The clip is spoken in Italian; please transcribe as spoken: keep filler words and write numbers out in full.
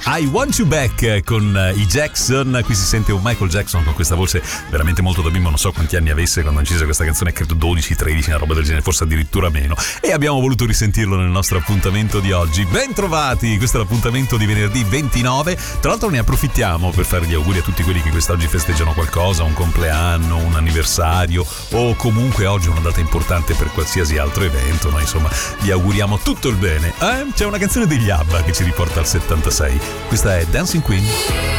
I Want You Back con i Jackson. Qui si sente un Michael Jackson con questa voce veramente molto da bimbo. Non so quanti anni avesse quando ha inciso questa canzone, credo dodici, tredici, una roba del genere, forse addirittura meno. E abbiamo voluto risentirlo nel nostro appuntamento di oggi. Ben trovati, questo è l'appuntamento di venerdì ventinove. Tra l'altro ne approfittiamo per fare gli auguri a tutti quelli che quest'oggi festeggiano qualcosa, un compleanno, un anniversario o comunque oggi è una data importante per qualsiasi altro evento. Noi insomma vi auguriamo tutto il bene. Eh? C'è una canzone degli ABBA che ci riporta al settantasei. Questa è Dancing Queen.